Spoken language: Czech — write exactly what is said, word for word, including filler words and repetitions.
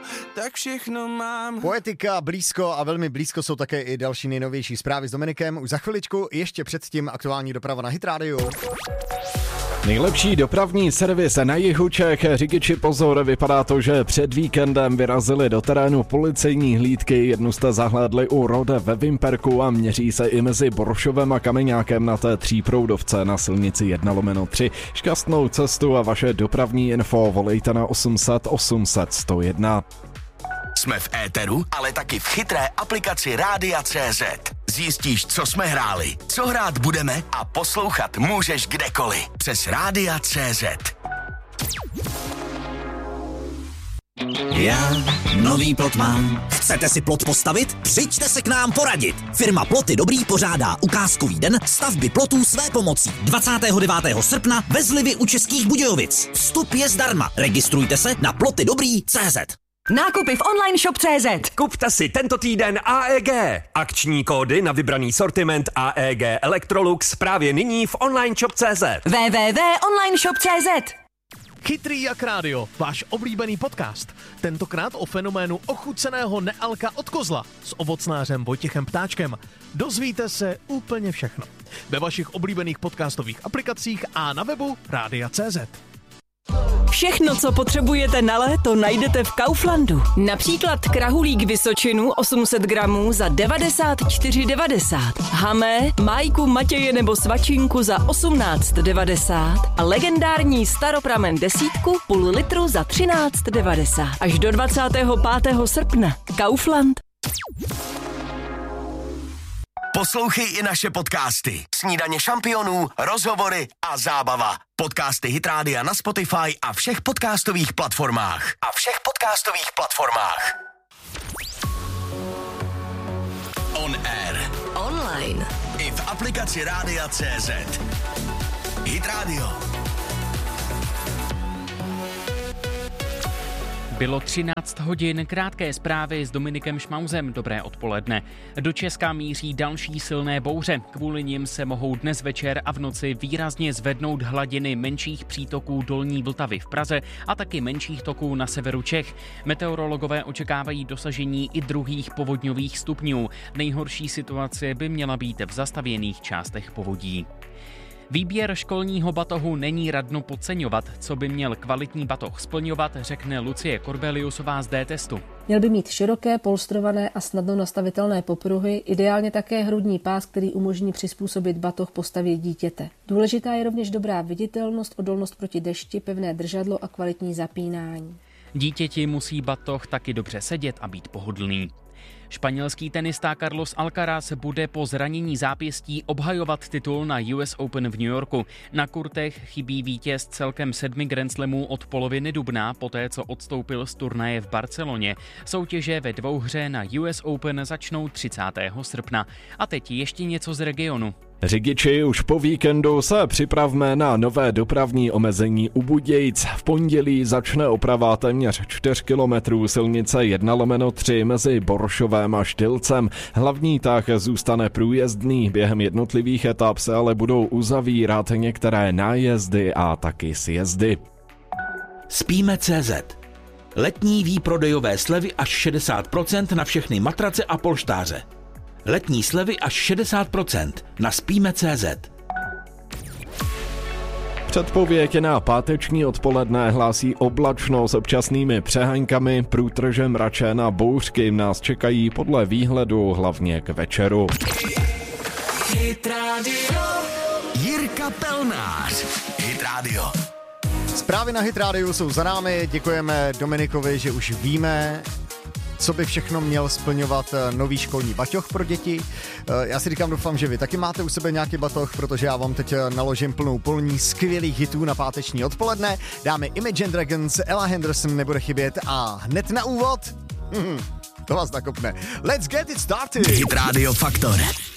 tak všechno mám. Poetika, blízko a velmi blízko jsou také i další nejnovější zprávy s Dominikem. Už za chviličku, ještě předtím aktuální doprava na Hit Radio. Nejlepší dopravní servis na jihu Čech. Řidiči pozor, vypadá to, že před víkendem vyrazili do terénu policejní hlídky. Jednu jste zahlédli u Rode ve Vimperku a měří se i mezi Boršovem a Kameňákem na té tříproudovce na silnici jedna lomeno tři. Šťastnou cestu a vaše dopravní info volejte na osm set osm set sto jedna. Jsme v éteru, ale taky v chytré aplikaci Rádia tečka cé zet. Zjistíš, co jsme hráli, co hrát budeme a poslouchat můžeš kdekoliv. Přes Rádia tečka cé zet. Já nový plot mám. Chcete si plot postavit? Přijďte se k nám poradit. Firma Ploty Dobrý pořádá ukázkový den stavby plotů své pomocí. dvacátého devátého srpna ve Zlivy u Českých Budějovic. Vstup je zdarma. Registrujte se na ploty dobrý tečka cé zet. Nákupy v online shop tečka cé zet. Kupte si tento týden A E G. Akční kódy na vybraný sortiment A E G Electrolux právě nyní v online shop tečka cé zet. w w w tečka online shop tečka cé zet. Chytrý jak rádio, váš oblíbený podcast. Tentokrát o fenoménu ochuceného nealka od kozla s ovocnářem Vojtěchem Ptáčkem. Dozvíte se úplně všechno. Ve vašich oblíbených podcastových aplikacích a na webu Rádia tečka cé zet. Všechno, co potřebujete na léto, najdete v Kauflandu. Například krahulík Vysočinu osm set gramů za devadesát čtyři devadesát. Hamé, májku Matěje nebo svačinku za osmnáct devadesát a legendární staropramen desítku půl litru za třináct devadesát. Až do dvacátého pátého srpna. Kaufland. Poslouchej i naše podcasty. Snídaně šampionů, rozhovory a zábava. Podcasty Hit Rádia na Spotify a všech podcastových platformách. A všech podcastových platformách. On air. Online. I v aplikaci Rádia tečka cé zet. Hit Radio. Bylo třináct hodin, krátké zprávy s Dominikem Šmauzem. Dobré odpoledne. Do Česka míří další silné bouře. Kvůli nim se mohou dnes večer a v noci výrazně zvednout hladiny menších přítoků Dolní Vltavy v Praze a taky menších toků na severu Čech. Meteorologové očekávají dosažení i druhých povodňových stupňů. Nejhorší situace by měla být v zastavěných částech povodí. Výběr školního batohu není radno podceňovat. Co by měl kvalitní batoh splňovat, řekne Lucie Korbeliusová z D-testu. Měl by mít široké, polstrované a snadno nastavitelné popruhy, ideálně také hrudní pás, který umožní přizpůsobit batoh postavě dítěte. Důležitá je rovněž dobrá viditelnost, odolnost proti dešti, pevné držadlo a kvalitní zapínání. Dítěti musí batoh taky dobře sedět a být pohodlný. Španělský tenista Carlos Alcaraz bude po zranění zápěstí obhajovat titul na U S Open v New Yorku. Na kurtech chybí vítěz celkem sedmi Grand Slamů od poloviny dubna, poté co odstoupil z turnaje v Barceloně. Soutěže ve dvouhře na U S Open začnou třicátého srpna. A teď ještě něco z regionu. Řidiči, už po víkendu se připravme na nové dopravní omezení u Budějic. V pondělí začne oprava téměř čtyři kilometrů silnice jedna lomeno tři mezi Boršovem a Štylcem. Hlavní tah zůstane průjezdný, během jednotlivých etap se ale budou uzavírat některé nájezdy a taky sjezdy. Spíme tečka cé zet. Letní výprodejové slevy až šedesát procent na všechny matrace a polštáře. Letní slevy až šedesát procent na spíme tečka cé zet. Předpověď na páteční odpoledne hlásí oblačno s občasnými přeháňkami, průtrže mračen a bouřky nás čekají podle výhledu hlavně k večeru. Hit Radio. Jirka Pelnář. Hit Radio. Zprávy na Hit Radio jsou za námi, děkujeme Dominikovi, že už víme, co by všechno měl splňovat nový školní batoh pro děti. Já si říkám, doufám, že vy taky máte u sebe nějaký batoh, protože já vám teď naložím plnou polní skvělých hitů na páteční odpoledne. Dáme Imagine Dragons, Ella Henderson nebude chybět a hned na úvod, hmm, to vás nakopne. Let's get it started! Hit Radio Faktor.